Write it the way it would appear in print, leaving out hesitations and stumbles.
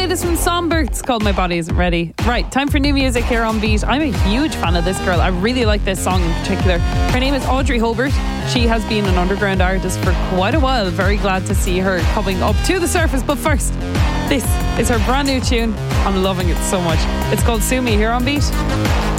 latest from Somber. It's called My Body Isn't Ready. Right, time for new music here on Beat. I'm a huge fan of this girl. I really like this song in particular. Her name is Audrey Holbert. She has been an underground artist for quite a while. Very glad to see her coming up to the surface. But first, this is her brand new tune. I'm loving it so much. It's called Sue Me here on Beat.